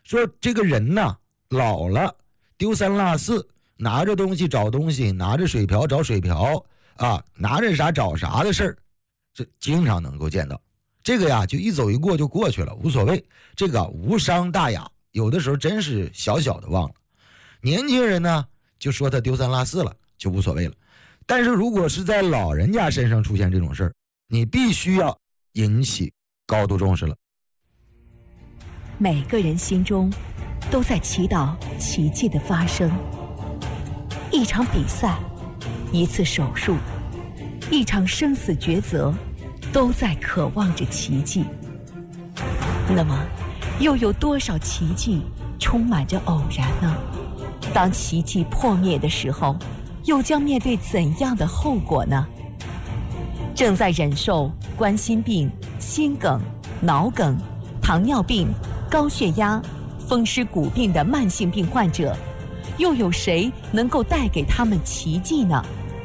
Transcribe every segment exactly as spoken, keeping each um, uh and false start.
说这个人呐老了，丢三落四，拿着东西找东西，拿着水瓢找水瓢啊，拿着啥找啥的事儿，这经常能够见到。这个呀就一走一过就过去了，无所谓，这个无伤大雅，有的时候真是小小的忘了。年轻人呢就说他丢三落四了，就无所谓了。但是如果是在老人家身上出现这种事儿，你必须要引起高度重视了。 每个人心中都在祈祷奇迹的发生。一场比赛，一次手术，一场生死抉择，都在渴望着奇迹。那么又有多少奇迹充满着偶然呢？当奇迹破灭的时候，又将面对怎样的后果呢？正在忍受冠心病、心梗、脑梗、糖尿病、高血压、风湿骨病的慢性病患者，又有谁能够带给他们奇迹呢？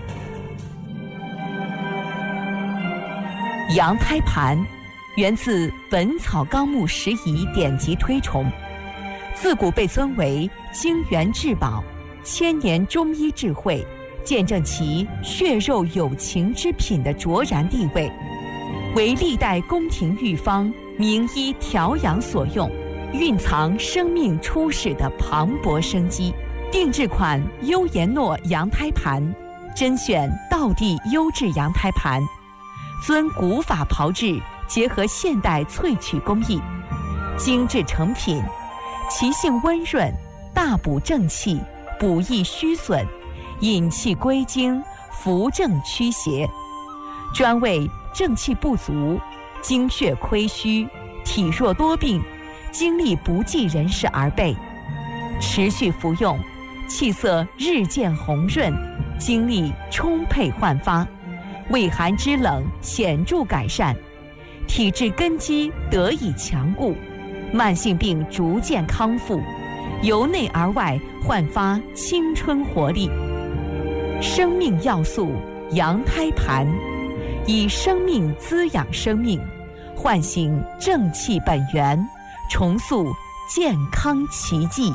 羊胎盘源自《本草纲目拾遗》典籍推崇，自古被尊为精元至宝、千年中医智慧，见证其血肉有情之品的卓然地位，为历代宫廷御方、名医调养所用，蕴藏生命初始的磅礴生机。定制款优颜诺羊胎盘，甄选道地优质羊胎盘，遵古法炮制，结合现代萃取工艺，精致成品，其性温润，大补正气，补益虚损，引气归经，扶正驱邪，专为正气不足、精血亏虚、体弱多病、精力不济人士而备。持续服用，气色日渐红润，精力充沛焕发，胃寒肢冷显著改善，体质根基得以强固，慢性病逐渐康复，由内而外焕发青春活力。生命要素羊胎盘，以生命滋养生命，唤醒正气本源，重塑健康奇迹。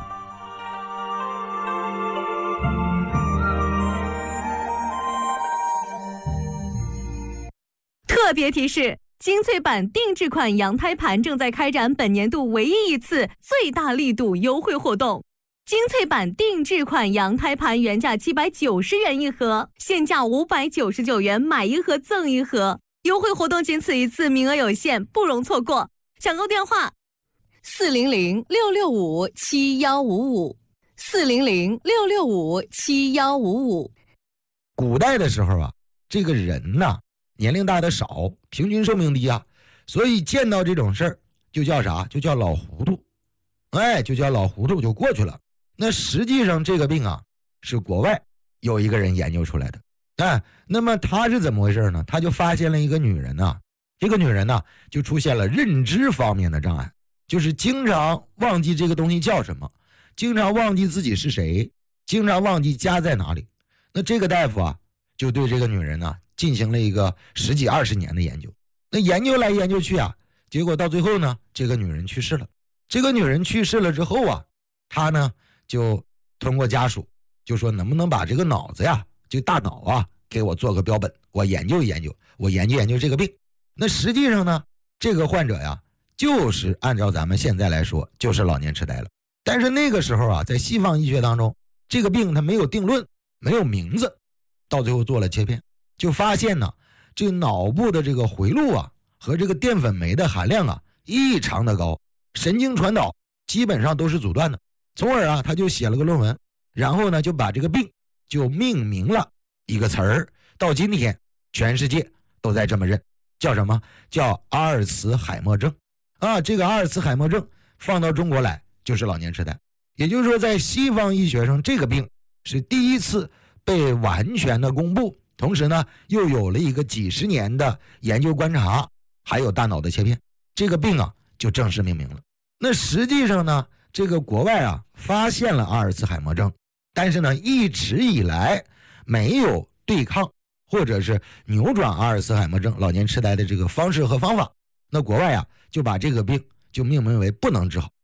特别提示：精粹版定制款羊胎盘正在开展本年度唯一一次最大力度优惠活动。精粹版定制款羊胎盘原价七百九十元一盒，现价五百九十九元，买一盒赠一盒。优惠活动仅此一次，名额有限，不容错过。抢购电话：四零零六六五七幺五五，四零零六六五七幺五五。 古代的时候啊，这个人呐，年龄大的少，平均寿命低啊，所以见到这种事儿就叫啥？就叫老糊涂，哎，就叫老糊涂就过去了。那实际上这个病啊，是国外有一个人研究出来的。哎，那么他是怎么回事呢？他就发现了一个女人呐，这个女人呢就出现了认知方面的障碍，就是经常忘记这个东西叫什么，经常忘记自己是谁，经常忘记家在哪里。那这个大夫啊，就对这个女人呢进行了一个十几二十年的研究。那研究来研究去啊，结果到最后呢，这个女人去世了。这个女人去世了之后啊，他呢就通过家属就说，能不能把这个脑子呀，这大脑啊给我做个标本，我研究研究，我研究研究这个病。那实际上呢，这个患者呀，就是按照咱们现在来说，就是老年痴呆了。但是那个时候啊，在西方医学当中，这个病它没有定论，没有名字。到最后做了切片，就发现呢，这个脑部的这个回路啊和这个淀粉酶的含量啊异常的高，神经传导基本上都是阻断的。从而啊，他就写了个论文，然后呢就把这个病就命名了一个词儿，到今天全世界都在这么认，叫什么？叫阿尔茨海默症啊。这个阿尔茨海默症放到中国来就是老年痴呆。也就是说，在西方医学上，这个病是第一次被完全的公布，同时呢又有了一个几十年的研究观察，还有大脑的切片，这个病啊就正式命名了。那实际上呢，这个国外啊发现了阿尔茨海默症，但是呢一直以来没有对抗或者是扭转阿尔茨海默症老年痴呆的这个方式和方法。那国外啊就把这个病就命名为不能治好。